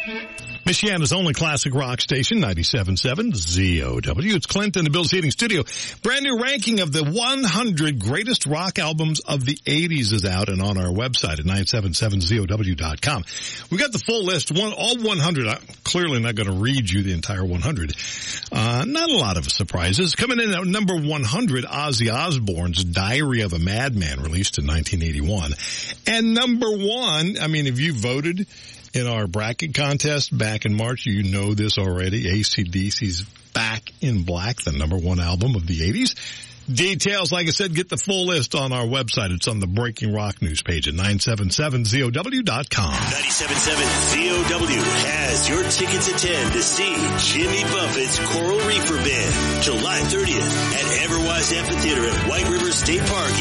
Michiana's only classic rock station, 97.7 ZOW. It's Clint in the Bill's Heating Studio. Brand new ranking of the 100 greatest rock albums of the 80s is out and on our website at 977ZOW.com. We got the full list, all 100. I'm clearly not going to read you the entire 100. Not a lot of surprises. Coming in at number 100, Ozzy Osbourne's Diary of a Madman, released in 1981. And number 1, I mean, if you voted in our bracket contest back in March, you know this already. AC/DC's Back in Black, the number 1 album of the 80s. Details, like I said, get the full list on our website. It's on the Breaking Rock news page at 977ZOW.com. 97.7 ZOW has your tickets to attend to see Jimmy Buffett's Coral Reefer Band, July 30th at Everwise Amphitheater at White River State Park